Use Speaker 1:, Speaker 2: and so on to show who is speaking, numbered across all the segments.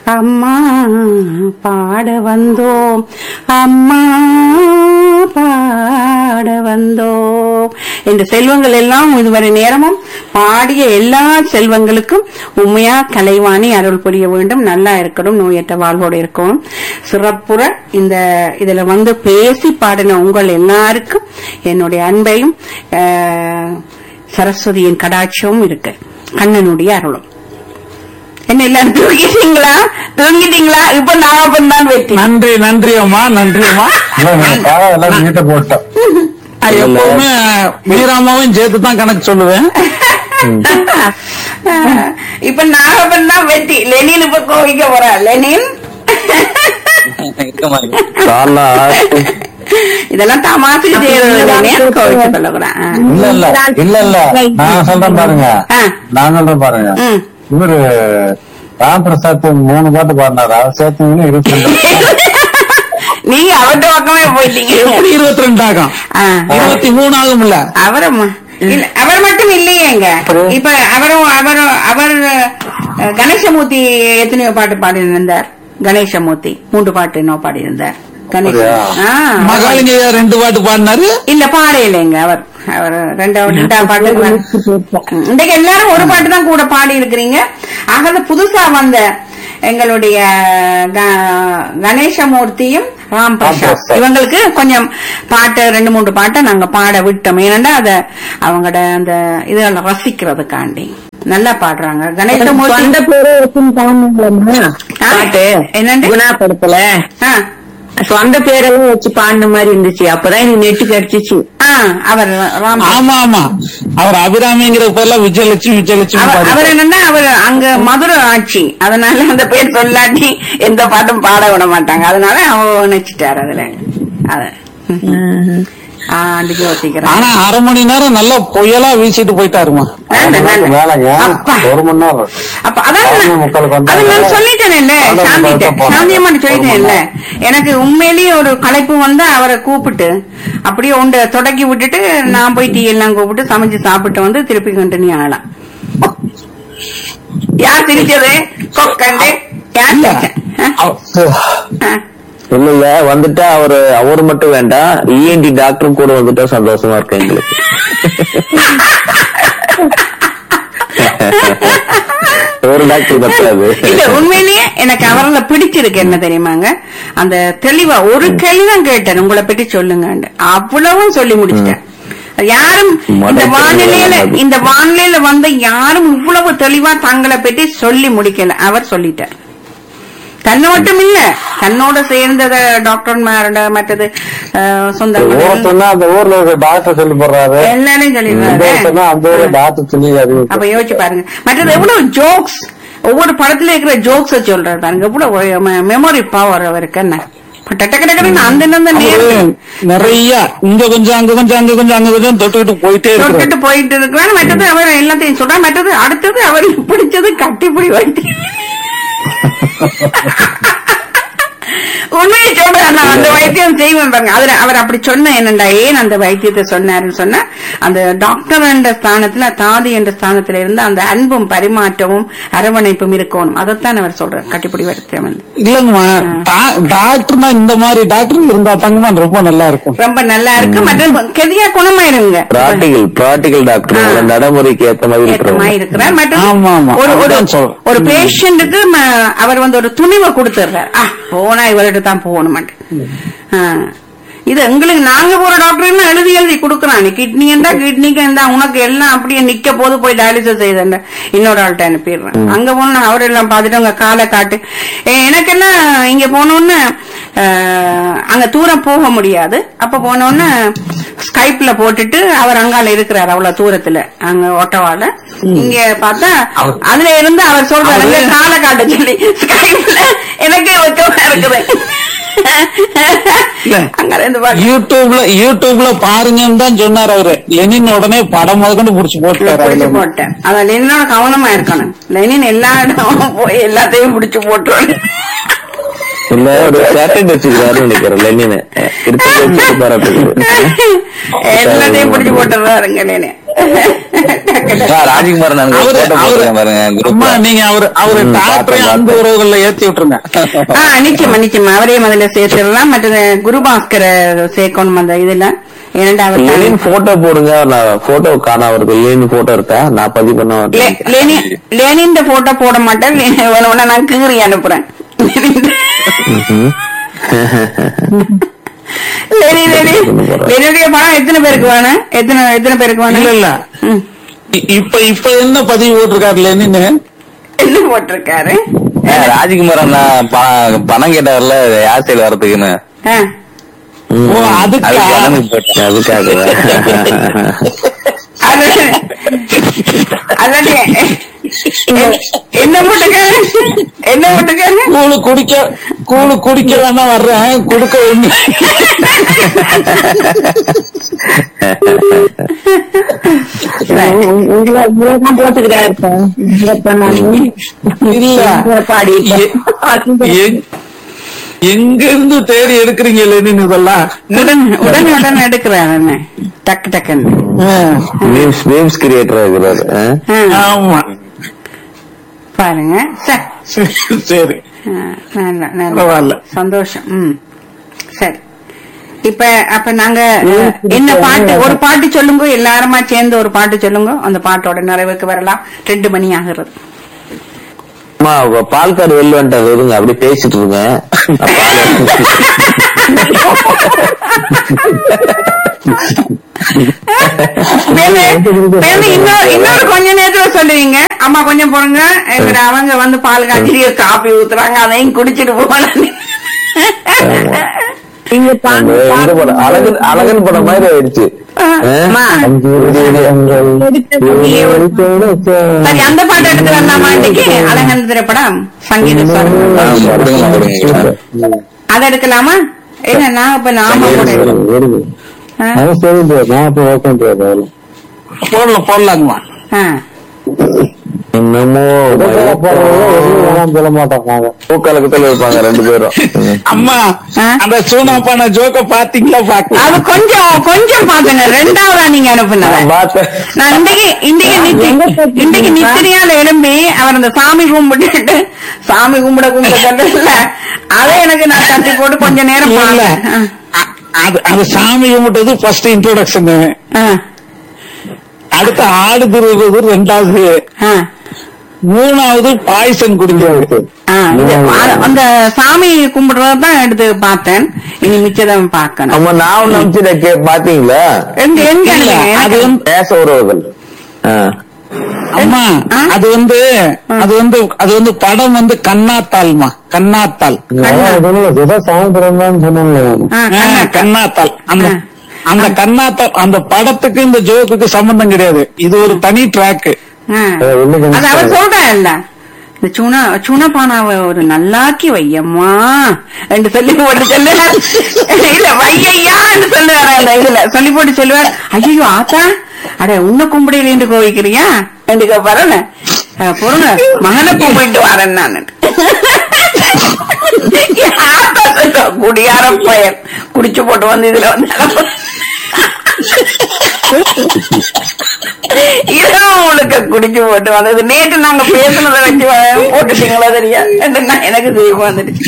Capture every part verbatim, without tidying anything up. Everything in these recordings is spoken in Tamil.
Speaker 1: அம்மா பாட வந்தோம், அம்மா பாட வந்தோம் என்ற செல்வங்கள் எல்லாம் இதுவரை நேரமும் பாடிய எல்லா செல்வங்களுக்கும் உண்மையா கலைவாணி அருள் புரிய வேண்டும். நல்லா இருக்கணும், நோயற்ற வாழ்வோடு இருக்கணும். சிறப்புற இந்த இதுல வந்து பேசி பாடின உங்கள் எல்லாருக்கும் என்னுடைய அன்பையும் சரஸ்வதியின் கடாட்சமும் இருக்கு, கண்ணனுடைய அருளும். என்ன எல்லாரும் தூங்கிட்டீங்களா தூங்கிட்டீங்களா? இப்ப நான் தான் வெற்றி.
Speaker 2: நன்றி நன்றி அம்மா, நன்றி அம்மா.
Speaker 3: வீட்டை போட்டோம்.
Speaker 2: எப்பவுமே மீராமாவும் சேர்த்து தான் கணக்கு சொல்லுவேன்.
Speaker 1: இப்ப நாகப்பன் தான் வெற்றி. லெனின் இப்ப கோவிக்க போறா. லெனின் இதெல்லாம் தமாசுக்கு செய்யறது. கோவிக்க சொல்ல போறேன்.
Speaker 3: இல்ல இல்ல இல்ல இல்ல நான் சொல்றேன் பாருங்க, நான் சொல்றேன் பாருங்க. இவரு ராம்பிரசாத் மூணு பாட்டு பாடினாரு, அவர் சேர்த்தீங்கன்னா இருபத்தி ரெண்டு.
Speaker 1: நீங்க அவர்கிட்ட பக்கமே போயிட்டீங்க.
Speaker 2: எப்படி இருபத்தி ரெண்டு ஆகும்? இருபத்தி மூணு ஆகும். இல்ல
Speaker 1: அவரும் அவர் மட்டும் இல்லையேங்க. இப்ப அவரும் அவரும் அவர் கணேசமூர்த்தி எத்தனையோ பாட்டு பாடியிருந்தார். கணேசமூர்த்தி மூன்று பாட்டு என்ன பாடியிருந்தார்.
Speaker 2: மகாலிங்க ரெண்டு பாட்டு பாடினாரு.
Speaker 1: இல்ல பாடையிலைங்க அவர் அவர் ரெண்டாவது ரெண்டாவது பாட்டு. இன்றைக்கு எல்லாரும் ஒரு பாட்டு தான் கூட பாடி இருக்கிறீங்க. ஆக புதுசா வந்த எங்களுடைய கணேசமூர்த்தியும் ராம் பிரசாத் இவங்களுக்கு கொஞ்சம் பாட்டு ரெண்டு மூன்று பாட்டை நாங்க பாட விட்டோம். ஏன்னா அத அவங்களோட அந்த இதெல்லாம் ரசிக்கிறதுக்காண்டி நல்லா பாடுறாங்க. கணேசமூர்த்தி
Speaker 4: பாட்டு என்னன்னு குணா படத்துல சொந்த பேரெல்லாம் வச்சு பாடின மாதிரி இருந்துச்சு. அப்பதான் எனக்கு நெட்டு கிடைச்சிச்சு.
Speaker 1: அவர்
Speaker 2: ஆமா ஆமா அவர் அபிராமிங்கிற பேர்ல விஜயலட்சுமி விஜயலட்சுமி
Speaker 1: அவர் என்னன்னா அவர் அங்க மதுரை ஆட்சி, அதனால அந்த பேர் சொல்லாட்டி எந்த பாட்டும் பாட விட மாட்டாங்க. அதனால அவ நினைச்சிட்டாரு அதுல அத.
Speaker 2: ஆனா அரை மணி நேரம் நல்லா புயலா வீசிட்டு போயிட்டாருமா.
Speaker 3: ஒரு மணி நேரம்.
Speaker 1: அப்ப அதான் நான் சொல்லிட்டேன்ல, சாந்தியம்மா சொல்லிட்டேன்ல. எனக்கு உண்மையிலேயே ஒரு களைப்பு வந்து அவரை கூப்பிட்டு அப்படியே உண்ட தொடக்கி விட்டுட்டு நான் போய் டீ எல்லாம் கூப்பிட்டு சமைச்சு சாப்பிட்டு வந்து திருப்பி கண்டினியூ ஆகலாம். யார் சிரிச்சது? கொக்கண்டு யார்?
Speaker 5: இல்ல வந்துட்டா அவரு அவரு மட்டும் வேண்டாம், இஎன்டி டாக்டரும் கூட வந்துட்டா சந்தோஷமா இருக்கு எங்களுக்கு. ஒரு டாக்டர் பத்தாது.
Speaker 1: இல்ல உண்மையிலேயே எனக்கு அவர்ல பிடிச்சிருக்கு என்ன தெரியுமாங்க, அந்த தெளிவா ஒரு கேள்விதான் கேட்டேன், உங்களை பற்றி சொல்லுங்க, அவ்வளவும் சொல்லி முடிச்சிட்டேன். யாரும் இந்த வானிலையில இந்த வானிலையில வந்து யாரும் இவ்வளவு தெளிவா தங்களை பற்றி சொல்லி முடிக்கல. அவர் சொல்லிட்டார். தன்னை மட்டும் இல்ல, தன்னோட சேர்ந்தத டாக்டர்மாரோட மற்றது சொந்த
Speaker 3: அந்த ஊர்ல டாக்டர் சொல்லி போடுறாரு,
Speaker 1: எல்லாரும் சொல்லிடுறாரு. அப்ப யோசிச்சு பாருங்க. மற்றது எவ்வளவு ஜோக்ஸ், ஒவ்வொரு படத்துல இருக்கிற ஜோக்ஸ் சொல்றாரு பாருங்க, எவ்வளவு மெமரி பவர் அவருக்கு. என்ன
Speaker 2: நிறைய இங்க கொஞ்சம் அங்க கொஞ்சம் அங்க கொஞ்சம் அங்க கொஞ்சம் தொட்டுக்கிட்டு போயிட்டே
Speaker 1: தொட்டுட்டு போயிட்டு இருக்கிறாரு. மற்றது அவர் எல்லாத்தையும் சொல்றாரு. மற்றது அடுத்தது அவருக்கு பிடிச்சது கட்டிப்பிடி வைத்து உண்மையை சொல்றேன். நான் அந்த வைத்தியம் செய்வேன் பாருங்க. அதுல அவர் அப்படி சொன்ன என்னண்டா, ஏன் அந்த வைத்தியத்தை சொன்னாருன்னு சொன்ன, அந்த டாக்டர் என்ற ஸ்தானத்துல தாதி என்ற ஸ்தானத்துல இருந்து அந்த அன்பும் பரிமாற்றமும் அரவணைப்பும் இருக்கணும். அதைத்தான் அவர் சொல்றாரு கட்டிப்பிடி வைத்தியம் வந்து.
Speaker 2: இல்லங்கம்மா, டாக்டர்னா இந்த மாதிரி டாக்டர் இருந்தா தாங்கம்மா ரொம்ப நல்லா இருக்கும்,
Speaker 1: ரொம்ப நல்லா இருக்கு. மற்ற கெதியா குணமாயிருங்க.
Speaker 5: பிராக்டிகல் பிராக்டிகல் டாக்டர் நடைமுறைக்கு ஏற்ற மாதிரி
Speaker 1: இருக்கிறார். மற்றும் ஒரு பேஷண்ட்டுக்கு அவர் வந்து ஒரு துணிவை கொடுத்துடுறாரு. போனா இவர்கிட்ட தான் போகணும் மாட்டேன். இது எங்களுக்கு நாங்க போற டாக்டர் எழுதி எழுதி கொடுக்கறான். கிட்னி இருந்தா கிட்னிக்கு இருந்தா உனக்கு எல்லாம் அப்படியே நிக்க போது போய் டயாலிசிஸ் செய்த இன்னொரு ஆள்கிட்ட அனுப்பிடுறேன். அங்க போனா அவரெல்லாம் பாத்துட்டு உங்க காலை காட்டு. எனக்கு என்ன இங்க போனோன்னு அங்க தூரம் போக முடியாது. அப்ப போனோன்னு ஸ்கைப்ல போட்டுட்டு அவர் அங்கால இருக்கிறார், அவ்வளவு தூரத்துல அங்க ஒட்டவால. இங்க பார்த்தா அதுல இருந்து அவர் சொல்றாரு காலை காட்ட சொல்லி ஸ்கைப்ல. எனக்கே வெக்கமா இருக்குது.
Speaker 2: யூடியூப்ல யூடியூப்ல பாருங்கன்னு தான் சொன்னார் அவரு. லெனின் உடனே படம் முதற்கொண்டு புடிச்சு போட்டு
Speaker 1: போட்டேன். அத லெனினோட கவனமா இருக்கணும். லெனின் எல்லா இடமும் போய் எல்லாத்தையும் புடிச்சு போட்டுருவாரு.
Speaker 5: இல்ல ஒரு சேட்டட் வச்சுக்கிறாரு நினைக்கிறேன் லெனின்.
Speaker 1: எல்லாத்தையும் புடிச்சு போட்டுறாருங்க லெனின்.
Speaker 5: ராஜ்குமார்
Speaker 2: அவரு அவரு அம்மா நீங்க அவரு அவரு டாக்டரையும் அந்த உறவுகள்ல ஏத்தி விட்டுருங்க.
Speaker 1: ஆஹ் நிச்சயமா நிச்சயமா அவரே முதல்ல சேர்த்துடலாம். மற்றது குருபாஸ்கர சேர்க்கணும் அந்த இதுல.
Speaker 5: லெனின் போட்டோ போடுங்க. போட்டோ காண அவருக்கு லெனின் போட்டோ இருக்கா? நான் பதிவு பண்ண
Speaker 1: லெனின் போட்டோ போட மாட்டேன். நான் கீறி அனுப்புறேன். லெனினுடைய படம் எத்தனை பேருக்கு வேணும்? எத்தனை எத்தனை பேருக்கு வேணும்?
Speaker 2: இல்ல இல்ல இப்ப இப்ப என்ன பதிவு போட்டிருக்காரு லெனின்?
Speaker 1: என்ன போட்டிருக்காரு?
Speaker 5: ராஜ்குமார் அண்ணா பணம் கேட்டார்ல யாசையில் வரதுக்குன்னு. அதுக்காக
Speaker 1: என்ன போட்டுக்காரு? என்ன போட்டுக்காரு?
Speaker 2: கூழு குடிக்க கூழு குடிக்க வேணா வர்றேன் குடுக்க ஒண்ணு. எங்க இருந்து தேடி எடுக்கிறீங்க லெனின் இதெல்லாம்?
Speaker 1: உடனே உடனே எடுக்கிறாரு டக்கு டக்குன்னு
Speaker 5: கிரியேட்டர் இருக்கிறாரு.
Speaker 2: ஆமா
Speaker 1: பாருங்க.
Speaker 2: சரி
Speaker 1: நல்ல சந்தோஷம். ம் சரி. இப்ப அப்ப நாங்க என்ன பாட்டு ஒரு பாட்டு சொல்லுங்க. எல்லாருமா சேர்ந்து ஒரு பாட்டு சொல்லுங்க. அந்த பாட்டோட நிறைவுக்கு வரலாம். ரெண்டு மணி ஆகுறது.
Speaker 5: பால்கார் வெளில வந்துட்டாரு. இருங்க அப்படி பேசிட்டு இருங்க.
Speaker 1: இன்னொரு கொஞ்ச நேரத்துல சொல்லுவீங்க. அம்மா கொஞ்சம் போடுங்க. அவங்க வந்து பால் காய்ச்சி காப்பி ஊத்துறாங்க. அதையும் குடிச்சிட்டு போவாங்க.
Speaker 5: அழகன் அழகன் படம் மாதிரி ஆயிடுச்சு.
Speaker 1: சரி அந்த பாட்டு எடுத்து வரலாமா? இன்னைக்கு அழகன் திரைப்படம் சங்கீத அதை எடுக்கலாமா? என்ன நான் இப்ப நாம
Speaker 2: போடலாம் போடலாங்கம்மா.
Speaker 5: என்னமோ சொல்ல மாட்டாங்க. பூக்கலக்கத்துல இருப்பாங்க ரெண்டு பேரும்.
Speaker 2: அம்மா அந்த சூனாப்பான ஜோக்க பாத்தீங்களா? பாக்க
Speaker 1: அது கொஞ்சம் கொஞ்சம் பாத்துங்க. ரெண்டாவதா நீங்க அனுப்புனது நான் இன்னைக்கு இன்னைக்கு இன்னைக்கு நித்திரியால எழும்பி அவர் அந்த சாமி கும்பிட்டு சாமி கும்பிட கும்பிட அதை எனக்கு நான் தட்டி போட்டு கொஞ்ச நேரம் பாடல.
Speaker 2: அது சாமி கும்பிட்டது ஃபர்ஸ்ட் இன்ட்ரோடக்ஷன். அடுத்து ஆடு திருவது ரெண்டாவது. மூணாவது பாய்சன் குடிக்கிறது.
Speaker 1: அந்த சாமி கும்பிடுறதான் எடுத்து பார்த்தேன். இனி மிச்சம் பார்க்கணும்.
Speaker 5: நான் நினைச்சு பாத்தீங்களா?
Speaker 1: அது வந்து
Speaker 5: பேச உறவுகள்.
Speaker 2: அம்மா அது வந்து அது வந்து அது வந்து படம் வந்து கண்ணாத்தாள்மா. கண்ணாத்தாள் கண்ணாத்தாள். அந்த அந்த கண்ணாத்தாள் அந்த படத்துக்கு இந்த ஜோக்குக்கு சம்பந்தம் கிடையாது. இது ஒரு தனி ட்ராக்.
Speaker 1: அது அவர் சொல்றா இந்த சூனா சூனப்பானாவை ஒரு நல்லாக்கி வையம்மா என்று சொல்லி போட்டு சொல்லுவார். இல்ல வையா என்று சொல்லுவார். அந்த இதுல சொல்லி போட்டு சொல்லுவார். ஐயோ ஆத்தா அட உன்ன கும்பிடையில என்று கோவிக்கிறியா என்று பரல பொருங்க மகனை கும்பிட்டு வரேன் நான். குடியார பையன் குடிச்சு போட்டு வந்து இதுல வந்து உங்களுக்கு குடிச்சு போட்டு வந்தது. நேற்று நாங்க பேசுனதை வச்சு போட்டுட்டீங்களா தெரியா? எனக்கு தெரியுமா வந்துடுச்சு.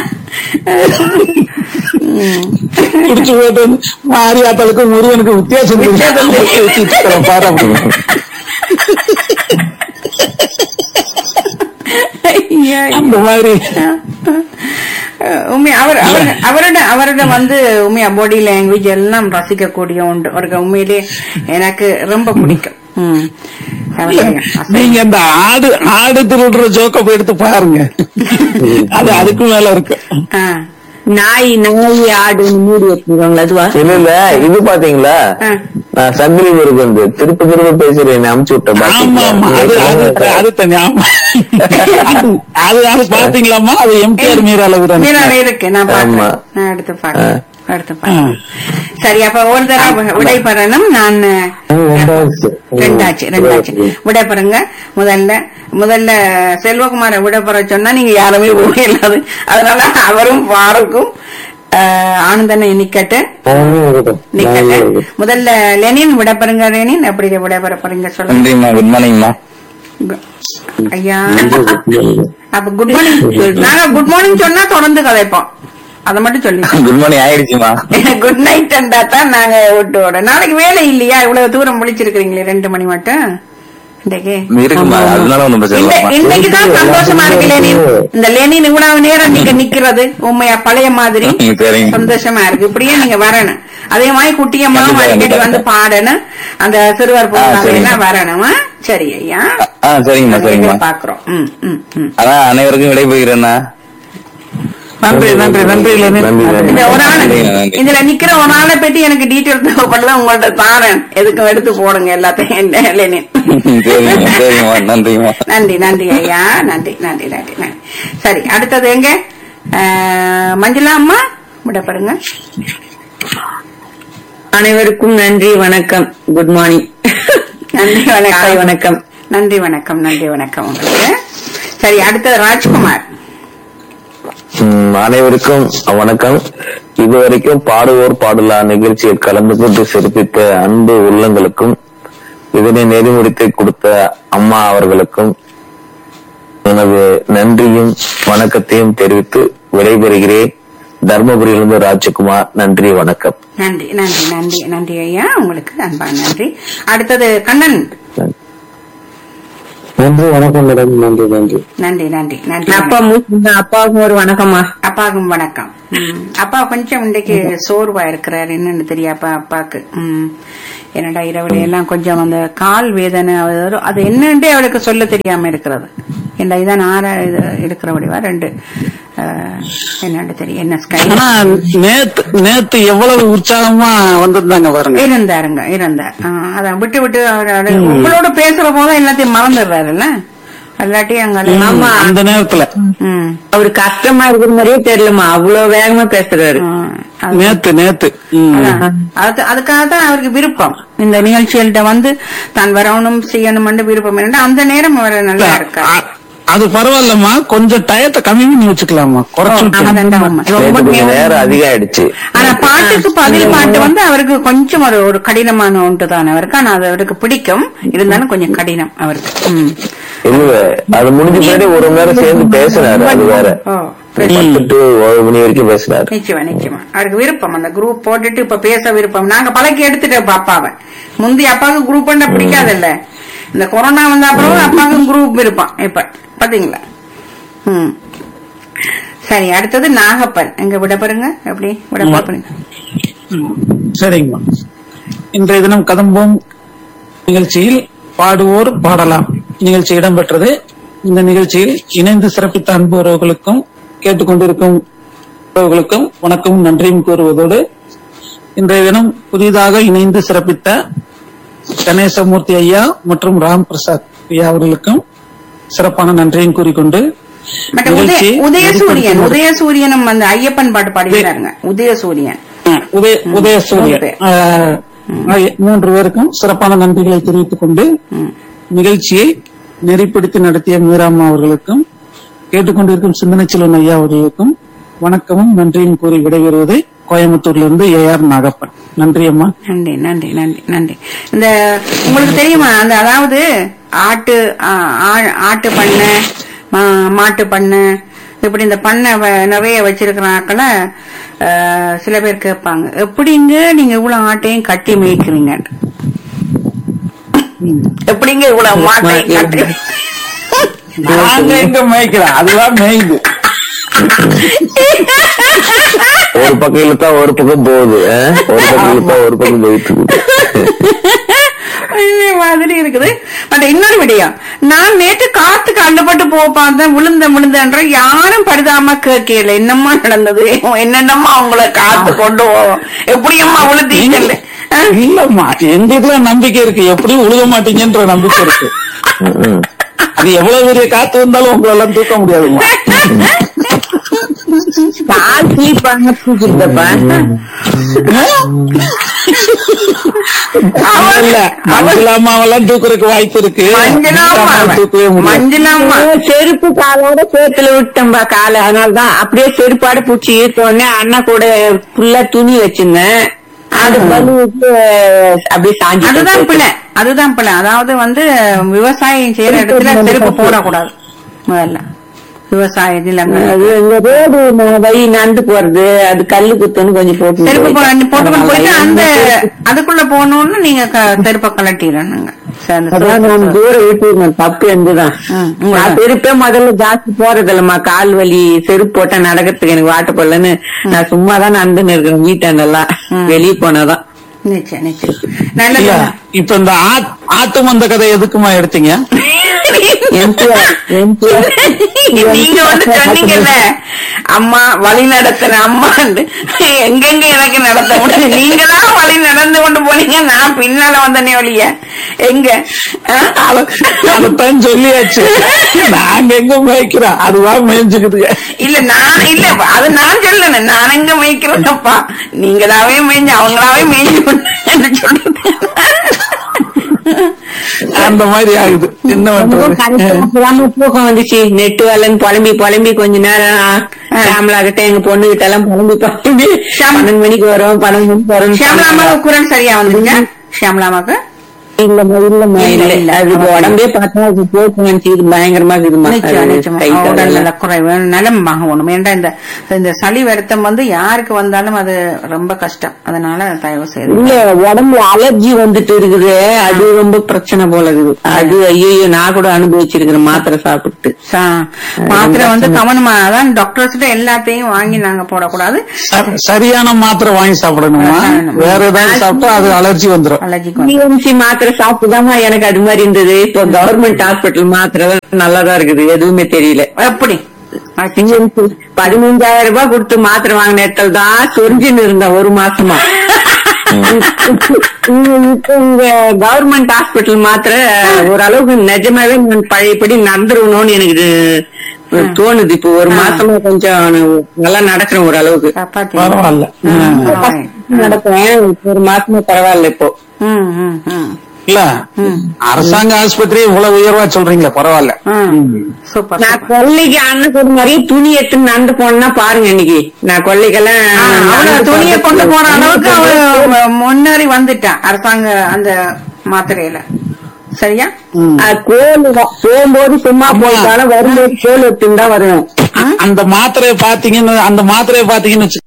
Speaker 2: குடிச்சு போட்டு மாரியாத்தாளுக்கு முருகனுக்கு வித்தியாசம் அந்த மாதிரி
Speaker 1: உண்மை அவர் அவரோட அவரோட வந்து உண்மையா பாடி லாங்குவேஜ் எல்லாம் ரசிக்கக்கூடிய உண்டு. அவருக்கு உண்மையிலே எனக்கு ரொம்ப பிடிக்கும்.
Speaker 2: நீங்க அந்த ஆடு ஆடு திருடுற ஜோக்க எடுத்து பாருங்க. அது அதுக்கு மேல இருக்கு.
Speaker 4: நாய் நாய் ஆடு மூடி வச்சுருக்காங்களா? அதுவா
Speaker 5: இல்ல இல்ல இது பாத்தீங்களா? நான் சங்கிலி முருகு வந்து திருப்பி திருப்பி பேசுறேன் அமுச்சு விட்டேன்.
Speaker 2: அது தனி. ஆமா அது அது பாத்தீங்களாமா? அது எம்கேஆர் மீரால
Speaker 1: இருக்கு. நான் நான் எடுத்து பாக்கிறேன் எடுத்து பாக்கிறேன். சரி அப்ப ஒரு தடவை விடை பெறணும். நான் ரெண்டாச்சு ரெண்டாச்சு விடை பெறுங்க. முதல்ல முதல்ல செல்வகுமார விடை பெற சொன்னா நீங்க யாருமே இல்லாது. அதனால அவரும் பாருக்கும் ஆனந்தனை நிக்கட்டு நிக்கட்டு முதல்ல லெனின் விடப்பருங்க. லெனின் எப்படி விடப்பெற போறீங்க சொல்லுங்க.
Speaker 5: குட் மார்னிங்மா.
Speaker 1: ஐயா அப்ப குட் மார்னிங். நாங்க குட் மார்னிங் சொன்னா தொடர்ந்து கதைப்போம். அத மட்டும் சொல்லி
Speaker 5: குட் மார்னிங் ஆயிடுச்சுமா.
Speaker 1: குட் நைட் தான் நாங்க விட்டு. நாளைக்கு வேலை இல்லையா? இவ்வளவு தூரம் முடிச்சிருக்கீங்களே ரெண்டு மணி மட்டும். இன்னைக்குதான் சந்தோஷமா இருக்கு லெனின். இந்த லெனின் இவ்வளவு நேரம் நீங்க நிக்கிறது உண்மையா பழைய மாதிரி சந்தோஷமா இருக்கு. இப்படியே நீங்க வரணும். அதே மாதிரி குட்டியம்மா அடிக்கடி வந்து பாடணும். அந்த சிறுவர் எல்லாம் வரணும். சரி ஐயா.
Speaker 5: சரிங்கம்மா சரிங்கம்மா
Speaker 1: பாக்குறோம்.
Speaker 5: அதான் அனைவருக்கும் விடைபெறுகிறேன்னா.
Speaker 2: நன்றி நன்றி நன்றி.
Speaker 1: இதுல நிக்கிற ஒரு ஆளை பத்தி எனக்கு டீட்டெயில் தேவைப்படல. உங்கள்ட்ட தாரன் எதுக்கும் எடுத்து போடுங்க எல்லாத்தையும். நன்றி நன்றி ஐயா. நன்றி நன்றி நன்றி நன்றி. சரி அடுத்தது எங்க மஞ்சுளா அம்மா விடப்படுங்க.
Speaker 4: அனைவருக்கும் நன்றி வணக்கம். Good morning.
Speaker 1: நன்றி வணக்கம்
Speaker 4: வணக்கம்.
Speaker 1: நன்றி வணக்கம் நன்றி வணக்கம் உங்களுக்கு. சரி அடுத்தது ராஜ்குமார்.
Speaker 5: அனைவருக்கும் வணக்கம். இதுவரைக்கும் பாடுவோர் பாடலா நிகழ்ச்சியில் கலந்து கொண்டு சிறப்பித்த அன்பு உள்ளங்களுக்கும் இதனை நெறிமுடித்து கொடுத்த அம்மா அவர்களுக்கும் எனது நன்றியும் வணக்கத்தையும் தெரிவித்து விடைபெறுகிறேன். தர்மபுரியிலிருந்து ராஜகுமார். நன்றி வணக்கம்.
Speaker 1: நன்றி நன்றி நன்றி நன்றி ஐயா உங்களுக்கு அன்பான நன்றி. அடுத்தது கண்ணன்.
Speaker 3: நன்றி வணக்கம் மேடம். நன்றி நன்றி
Speaker 1: நன்றி நன்றி நன்றி.
Speaker 4: அப்பா அப்பாவுக்கும் ஒரு வணக்கம்மா.
Speaker 1: அப்பாவுக்கும் வணக்கம். அப்பா கொஞ்சம் இன்றைக்கு சோர்வா இருக்கிறாரு. என்னன்னு தெரியாப்பா அப்பாக்கு. உம் என்னடா இரவுல எல்லாம் கொஞ்சம் அந்த கால் வேதனை அது என்னன்ட்டு அவளுக்கு சொல்ல தெரியாம இருக்கிறது. என்ன இதான் ஆற எடுக்கிறபடிவா ரெண்டு என்னன்னு தெரியும். என்ன ஸ்கை
Speaker 2: நேத்து நேத்து எவ்வளவு உற்சாகமா வந்திருந்தாங்க பாருங்க.
Speaker 1: இருந்தாருங்க இருந்தார். அதான் விட்டு விட்டு உங்களோட பேசுற போதும் எல்லாத்தையும் மறந்துடுறாருல்ல. அல்லாட்டி அங்க
Speaker 2: அந்த நேரத்துல
Speaker 4: அவரு கஷ்டமா இருக்கிற மாதிரியே தெரியலமா. அவ்வளவு வேகமா பேசுறாரு
Speaker 2: நேத்து நேத்து.
Speaker 1: அதுக்காக தான் அவருக்கு விருப்பம் இந்த நிகழ்ச்சிகள்கிட்ட வந்து தான் வரணும் செய்யணும் விருப்பம். என்னன்னா அந்த நேரம் அவர் நல்லா இருக்கா.
Speaker 2: அது பரவாயில்லம்மா. கொஞ்சம் டயத்தை கம்மி பண்ணி வச்சுக்கலாமா.
Speaker 5: நேரம் அதிகம் ஆயிடுச்சு.
Speaker 1: ஆனா பாட்டுக்கு பதில் பாட்டு வந்து அவருக்கு கொஞ்சம் ஒரு ஒரு கடினமான ஒன்று தான் அவருக்கு. ஆனா அது அவருக்கு பிடிக்கும். இருந்தாலும் கொஞ்சம் கடினம் அவருக்கு.
Speaker 5: இல்ல அது முடிஞ்ச பின்னாடி ஒரு நேரம் சேர்ந்து பேசுறாரு. அது வேற ஒரு மணி வரைக்கும் பேசுறாரு.
Speaker 1: நிச்சயமா நிச்சயமா அவருக்கு விருப்பம். அந்த குரூப் போட்டுட்டு இப்ப பேச விருப்பம். நாங்க பழக்கி எடுத்துட்டோம் அப்பாவை. முந்தி அப்பாவுக்கு குரூப் பண்ண பிடிக்காதுல்ல. இந்த கொரோனா வந்த அப்புறம் அப்பாவுக்கும் குரூப் விருப்பம் இப்ப பாத்தீங்களா. ம் சரி அடுத்தது நாகப்பன். எங்க விட பாருங்க. எப்படி விட பாருங்க.
Speaker 2: சரிங்கம்மா. இன்றைய தினம் கதம்பம் நிகழ்ச்சியில் பாடுவோர் பாடலாம் நிகழ்ச்சி இடம்பெற்றது. இந்த நிகழ்ச்சியில் இணைந்து சிறப்பித்த அன்பு உறவுகளுக்கும் கேட்டுக்கொண்டிருக்கும் உறவுகளுக்கும் வணக்கம் நன்றியும் கூறுவதோடு இன்றைய தினம் புதிதாக இணைந்து சிறப்பித்த கணேசமூர்த்தி ஐயா மற்றும் ராம் பிரசாத் ஐயா அவர்களுக்கும் சிறப்பான நன்றியும் கூறிக்கொண்டு
Speaker 1: உதயசூரியன் உதயசூரியனும் அந்த ஐயப்பன் பாட்டு பாடிக்கிறாருங்க. உதயசூரியன்
Speaker 2: உதய உதயசூரியன் மூன்று பேருக்கும் சிறப்பான நன்றிகளை தெரிவித்துக் கொண்டு நிகழ்ச்சியை நெறிப்படுத்தி நடத்திய மீராம்மா அவர்களுக்கும் கேட்டுக்கொண்டிருக்கும் சிந்தனை செல்வன் ஐயா அவர்களுக்கும் வணக்கமும் நன்றியும் கூறி விடைபெறுவது கோயம்புத்தூர்ல இருந்து ஏ ஆர் நாகப்பன். நன்றி அம்மா.
Speaker 1: நன்றி நன்றி நன்றி நன்றி. இந்த உங்களுக்கு தெரியுமா அந்த அதாவது ஆட்டு ஆட்டு பண்ணை மாட்டு பண்ணை இப்படி இந்த பண்ணை நிறைய வச்சிருக்கிறாக்கள சில பேர் கேட்பாங்க எப்படிங்க நீங்க இவ்வளவு ஆட்டையும் கட்டி மேய்க்கிறீங்க. எப்படிங்க இவ்வளவு மாட்டையும் கட்டி
Speaker 2: நாங்க எங்க மேய்க்கிறோம் அதுதான் மேய்து.
Speaker 5: ஒரு பக்கம் இழுத்தா ஒரு பக்கம் போகுது. ஒரு பக்கம் இழுத்தா ஒரு பக்கம் போயிட்டு
Speaker 1: மாதிரி இருக்குது. பட் இன்னொரு விடயம் நான் நேற்று காத்துக்கு அள்ளப்பட்டு போக பார்த்தேன். விழுந்த விழுந்தன்ற யாரும் பரிதாம கேட்கல. என்னம்மா நடந்தது என்னென்னம்மா அவங்கள காத்து கொண்டு போவோம் எப்படியம்மா விழுந்தீங்க.
Speaker 2: இல்லம்மா எங்களுக்கு நம்பிக்கை இருக்கு. எப்படியும் விழுக மாட்டீங்கன்ற நம்பிக்கை இருக்கு. அது எவ்வளவு பெரிய காத்து வந்தாலும் உங்களெல்லாம் தூக்க முடியாதுமா.
Speaker 4: கால் கீப்பாங்க தூக்கிட்டப்பா.
Speaker 2: இல்ல மஞ்சளாமாவெல்லாம் தூக்குறதுக்கு வாய்ப்பு இருக்கு. தூக்கவே
Speaker 1: மஞ்சளாமா
Speaker 4: செருப்பு காலோட சேத்துல விட்டம்பா காலை, அதனாலதான் அப்படியே செருப்பாட பூச்சி ஈர்த்தோடனே அண்ணா கூட ஃபுல்லா துணி வச்சிருந்தேன், அது பலு விட்டு அப்படியே சாஞ்சி.
Speaker 1: அதுதான் பிள்ளை, அதுதான் பிள்ளை. அதாவது வந்து விவசாயம் செய்யற இடத்துல செருப்பு போடக்கூடாது முதல்ல. விவசாயத்தில்
Speaker 4: அது இந்த ரோடு வழி நடந்து போறது, அது கல்லு குத்துன்னு கொஞ்சம் போட்டு
Speaker 1: செருப்பு போட்டுக்கொண்டு போயிட்டு அந்த அதுக்குள்ள போகணும்னு நீங்க செருப்பை கலட்டிடணுங்க.
Speaker 4: தூரம் விட்டு தப்பு இருந்துதான். நான் செருப்பே முதல்ல ஜாஸ்தி போறது இல்லம்மா, கால் வலி செருப்பு போட்டா நடக்கிறதுக்கு எனக்கு வாட்ட போடலன்னு நான் சும்மாதான் நடந்துன்னு இருக்கிறேன் வீட்டாண்டெல்லாம், வெளியே போனாதான்.
Speaker 1: நிச்சயம் நிச்சயம் நல்ல.
Speaker 2: இப்ப இந்த ஆட்டு மந்த கதை எதுக்குமா எடுத்தீங்க?
Speaker 1: நீங்க வந்து சொன்னீங்கல்ல அம்மா வழி நடத்துற அம்மா எங்கெங்க எனக்கு நடத்த முடியும், நீங்க தான் வழி நடந்து கொண்டு போனீங்க, நான் பின்னால வந்தனே வழிய எங்க
Speaker 2: அதைத்தான் சொல்லியாச்சு. நாங்க எங்க மேய்க்கிறோம் அதுவா மேய்ஞ்சுக்குதுங்க.
Speaker 1: இல்ல நான் இல்ல அது நான் சொல்லல, நான் எங்க மேய்க்கிறேன்ப்பா, நீங்களாவே மேய்ஞ்சு அவங்களாவே மேய்ஞ்சு சொல்லுங்க.
Speaker 2: அந்த மாதிரி ஆகுது. என்ன பண்றது?
Speaker 4: தூக்கம் வந்துச்சு, நெட்டு வேலைன்னு புலம்பி புலம்பி கொஞ்ச நேரம் ஷாமலாகிட்ட எங்க பொண்ணு கிட்ட எல்லாம் புலம்பி புலம்பி பன்னெண்டு மணிக்கு வரும் பன்னெண்டு மணிக்கு வரும்.
Speaker 1: ஷியாமலாமாவுக்கு குரல் சரியா வந்துருங்க? ஷியாமலாமாக்கு
Speaker 4: இல்லம்மா இல்லம்மா இல்ல, அது உடம்பே பார்த்தா அது போக்கு நினைச்சு பயங்கரமா
Speaker 1: இருக்குமா, குறைவு நலமாக ஒண்ணும் ஏன்டா இந்த இந்த சளி வருத்தம் வந்து யாருக்கு வந்தாலும் அது ரொம்ப கஷ்டம். அதனால தயவு செய்து
Speaker 4: இல்ல உடம்புல அலர்ஜி வந்துட்டு இருக்குது, அது ரொம்ப பிரச்சனை போல இருக்குது. அது ஐயோ நான் கூட அனுபவிச்சிருக்கிறேன் மாத்திரை சாப்பிட்டு.
Speaker 1: மாத்திரை வந்து கவனமா அதான் டாக்டர்ஸ்கிட்ட எல்லாத்தையும் வாங்கி நாங்க போடக்கூடாது,
Speaker 2: சரியான மாத்திரை வாங்கி சாப்பிடணுமா, வேற ஏதாவது சாப்பிட்டா அது அலர்ஜி வந்துடும்.
Speaker 4: அலர்ஜி மாத்திரை சாப்பிட்டுதாமா எனக்கு அது மாதிரி இருந்தது. இப்போ கவர்மெண்ட் ஹாஸ்பிட்டல் மாத்திரை நல்லாதான் இருக்குது, எதுவுமே தெரியல.
Speaker 1: எப்படி
Speaker 4: பதினஞ்சாயிரம் ரூபாய் கொடுத்து மாத்திரை வாங்கின இடத்துல தான் சொரிஞ்சுன்னு இருந்தேன் ஒரு மாசமா. இப்ப இங்க கவர்மெண்ட் ஹாஸ்பிட்டல் மாத்திரை ஓரளவுக்கு நிஜமாவே பழையபடி நடந்துருவணும்னு எனக்கு தோணுது. இப்போ ஒரு மாசமா கொஞ்சம் நல்லா நடக்கிறேன் ஓரளவுக்கு.
Speaker 2: பரவாயில்ல
Speaker 4: நடக்கிறேன் ஒரு மாசமா பரவாயில்ல இப்போ.
Speaker 2: இல்ல அரசாங்க ஆஸ்பத்திரி இவ்வளவு உயர்வா சொல்றீங்களா? பரவாயில்ல.
Speaker 4: நான் கொள்ளைக்கு அண்ணன் ஒரு நிறைய துணி எடுத்து நடந்து போனா பாருங்க, இன்னைக்கு நான் கொள்ளைக்கெல்லாம்
Speaker 1: துணியை கொண்டு போற அளவுக்கு அவ முன்னேறி வந்துட்டான் அரசாங்க அந்த மாத்திரையில. சரியா?
Speaker 4: கோல் போகும்போது சும்மா போயிட்டாலும் வரும்போது கோல் எடுத்துன்னு தான் வருவேன்.
Speaker 2: அந்த மாத்திரையை பாத்தீங்கன்னு அந்த மாத்திரையை பாத்தீங்கன்னு